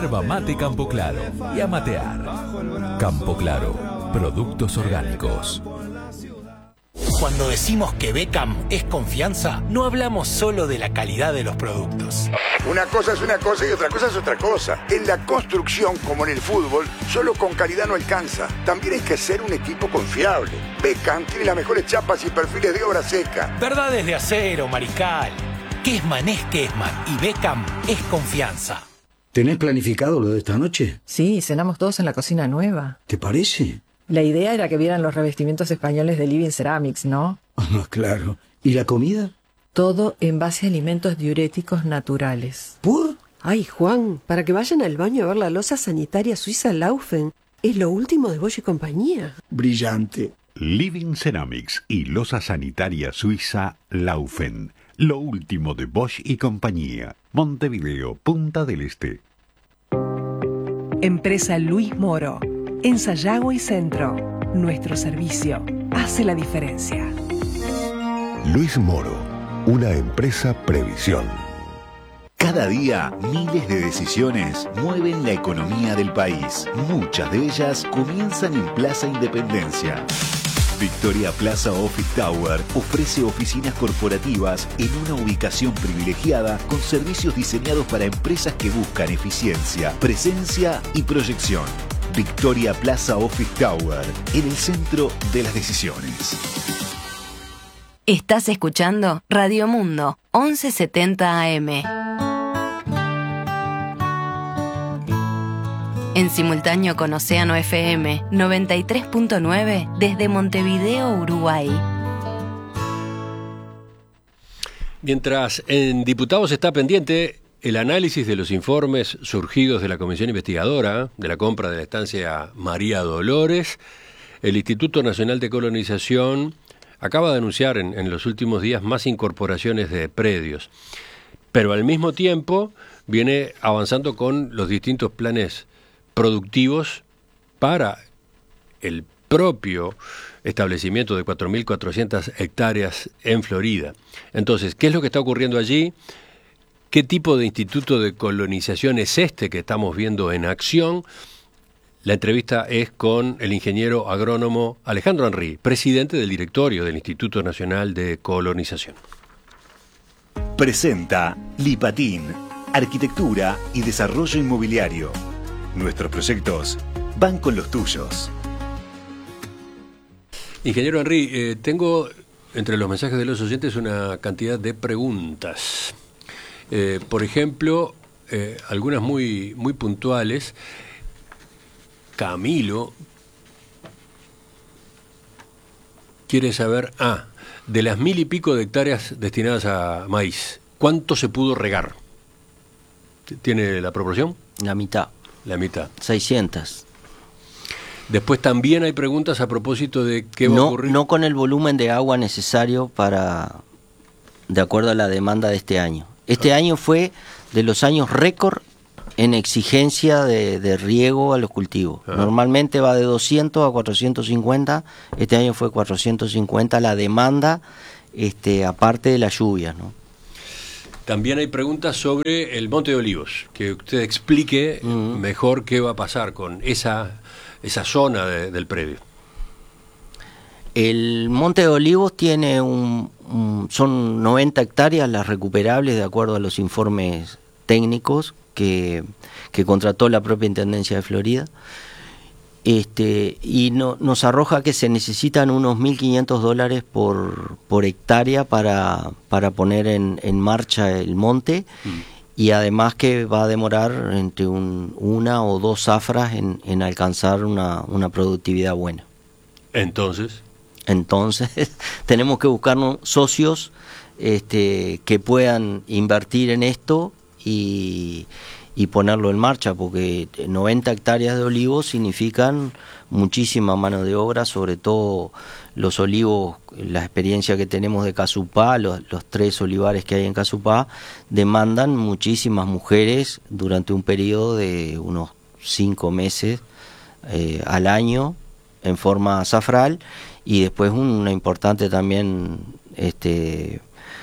Yerba mate Campo Claro y a matear. Campo Claro, productos orgánicos. Cuando decimos que Beckham es confianza, no hablamos solo de la calidad de los productos. Una cosa es una cosa y otra cosa es otra cosa. En la construcción, como en el fútbol, solo con calidad no alcanza. También hay que ser un equipo confiable. Beckham tiene las mejores chapas y perfiles de obra seca. Verdades de acero, Mariscal. Kessman es Kessman y Beckham es confianza. ¿Tenés planificado lo de esta noche? Sí, cenamos todos en la cocina nueva. ¿Te parece? La idea era que vieran los revestimientos españoles de Living Ceramics, ¿no? Ah, claro. ¿Y la comida? Todo en base a alimentos diuréticos naturales. ¿Por? Ay, Juan, para que vayan al baño a ver la loza sanitaria suiza Laufen. Es lo último de Bosch y compañía. Brillante. Living Ceramics y loza sanitaria suiza Laufen. Lo último de Bosch y compañía. Montevideo, Punta del Este. Empresa Luis Moro. En Sayago y Centro. Nuestro servicio hace la diferencia. Luis Moro, una empresa Previsión. Cada día, miles de decisiones mueven la economía del país. Muchas de ellas comienzan en Plaza Independencia. Victoria Plaza Office Tower ofrece oficinas corporativas en una ubicación privilegiada con servicios diseñados para empresas que buscan eficiencia, presencia y proyección. Victoria Plaza Office Tower, en el centro de las decisiones. Estás escuchando Radio Mundo, 1170 AM. En simultáneo con Océano FM 93.9 desde Montevideo, Uruguay. Mientras en Diputados está pendiente el análisis de los informes surgidos de la Comisión Investigadora de la compra de la estancia María Dolores, el Instituto Nacional de Colonización acaba de anunciar en los últimos días más incorporaciones de predios, pero al mismo tiempo viene avanzando con los distintos planes productivos para el propio establecimiento de 4.400 hectáreas en Florida. Entonces, ¿qué es lo que está ocurriendo allí? ¿Qué tipo de instituto de colonización es este que estamos viendo en acción? La entrevista es con el ingeniero agrónomo Alejandro Henry, presidente del directorio del Instituto Nacional de Colonización. Presenta Lipatín, Arquitectura y Desarrollo Inmobiliario. Nuestros proyectos van con los tuyos. Ingeniero Henry, tengo entre los mensajes de los oyentes una cantidad de preguntas. Por ejemplo, algunas muy puntuales. Camilo quiere saber, de las 1.000 y pico de hectáreas destinadas a maíz, ¿cuánto se pudo regar? ¿Tiene la proporción? La mitad. La mitad. 600. Después también hay preguntas a propósito de qué va a ocurrir. No con el volumen de agua necesario de acuerdo a la demanda de este año. Este año fue de los años récord en exigencia de riego a los cultivos. Normalmente va de 200 a 450, este año fue 450 la demanda, aparte de la lluvia, ¿no? También hay preguntas sobre el Monte de Olivos, que usted explique mejor qué va a pasar con esa zona del predio. El Monte de Olivos tiene son 90 hectáreas las recuperables de acuerdo a los informes técnicos que contrató la propia Intendencia de Florida, y nos arroja que se necesitan unos $1.500 por hectárea para poner en marcha el monte, y además que va a demorar entre una o dos zafras en alcanzar una productividad buena. Entonces tenemos que buscarnos socios que puedan invertir en esto y ponerlo en marcha, porque 90 hectáreas de olivos significan muchísima mano de obra, sobre todo los olivos, la experiencia que tenemos de Casupá, los 3 olivares que hay en Casupá, demandan muchísimas mujeres durante un periodo de unos 5 meses al año en forma azafral, y después una importante también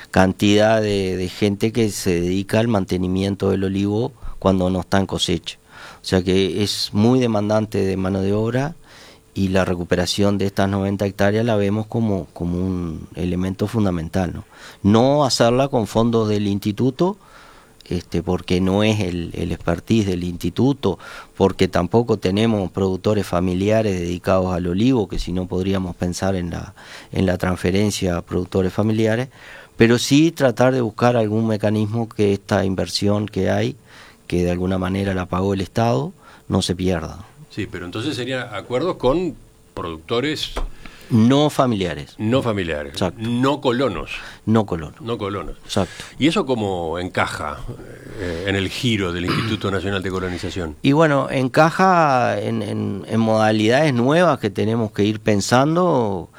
cantidad de gente que se dedica al mantenimiento del olivo cuando no está en cosecha. O sea que es muy demandante de mano de obra y la recuperación de estas 90 hectáreas la vemos como un elemento fundamental, ¿no? No hacerla con fondos del instituto, porque no es el expertise del instituto, porque tampoco tenemos productores familiares dedicados al olivo, que si no podríamos pensar en la transferencia a productores familiares, pero sí tratar de buscar algún mecanismo que esta inversión que hay, que de alguna manera la pagó el Estado, no se pierda. Sí, pero entonces serían acuerdos con productores... No familiares. No familiares. Exacto. No colonos. No colonos. No colonos. Exacto. ¿Y eso cómo encaja en el giro del Instituto Nacional de Colonización? Y bueno, encaja en modalidades nuevas que tenemos que ir pensando,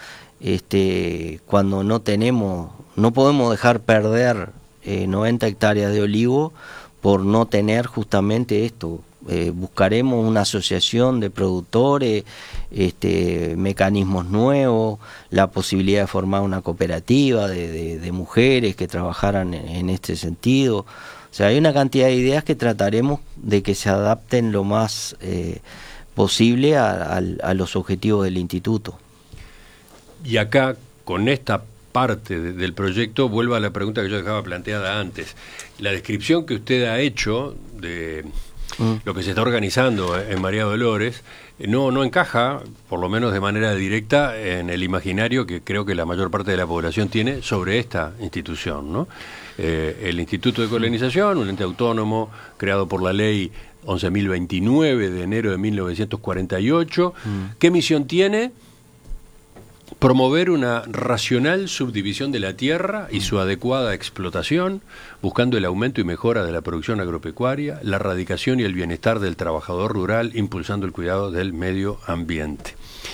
cuando no podemos dejar perder 90 hectáreas de olivo por no tener justamente esto. Buscaremos una asociación de productores, mecanismos nuevos, la posibilidad de formar una cooperativa de mujeres que trabajaran en este sentido. O sea, hay una cantidad de ideas que trataremos de que se adapten lo más posible a los objetivos del instituto. Y acá, con esta parte del proyecto, vuelvo a la pregunta que yo dejaba planteada antes. La descripción que usted ha hecho de lo que se está organizando en María Dolores no encaja, por lo menos de manera directa, en el imaginario que creo que la mayor parte de la población tiene sobre esta institución, ¿no? El Instituto de Colonización, un ente autónomo creado por la ley 11.029 de enero de 1948. ¿Qué misión tiene? Promover una racional subdivisión de la tierra y su adecuada explotación, buscando el aumento y mejora de la producción agropecuaria, la erradicación y el bienestar del trabajador rural, impulsando el cuidado del medio ambiente.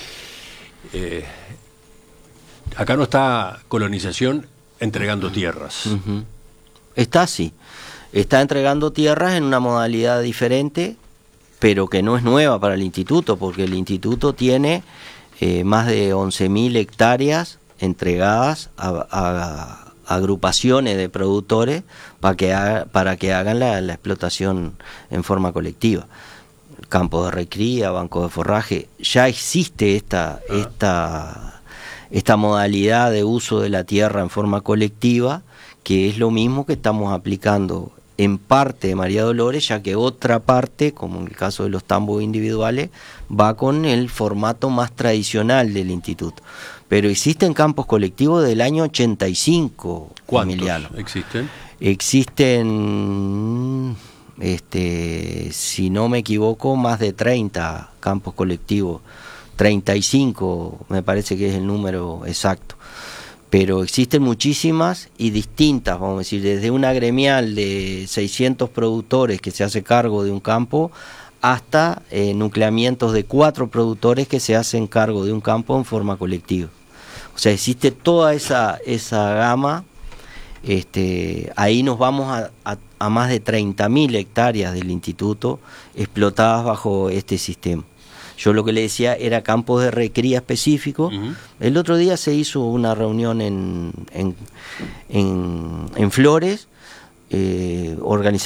Acá no está Colonización entregando tierras. Está así. Está entregando tierras en una modalidad diferente, pero que no es nueva para el instituto, porque el instituto tiene más de 11.000 hectáreas entregadas a agrupaciones de productores para que hagan la explotación en forma colectiva. Campos de recría, bancos de forraje, ya existe esta modalidad de uso de la tierra en forma colectiva, que es lo mismo que estamos aplicando en parte de María Dolores, ya que otra parte, como en el caso de los tambos individuales, va con el formato más tradicional del instituto. Pero existen campos colectivos del año 85. ¿Cuántos Emiliano existen? Existen, si no me equivoco, más de 30 campos colectivos. 35 me parece que es el número exacto. Pero existen muchísimas y distintas, vamos a decir, desde una gremial de 600 productores que se hace cargo de un campo hasta nucleamientos de 4 productores que se hacen cargo de un campo en forma colectiva. O sea, existe toda esa gama. Ahí nos vamos a más de 30.000 hectáreas del instituto explotadas bajo este sistema. Yo lo que le decía era campos de recría específicos. El otro día se hizo una reunión en Flores, organizada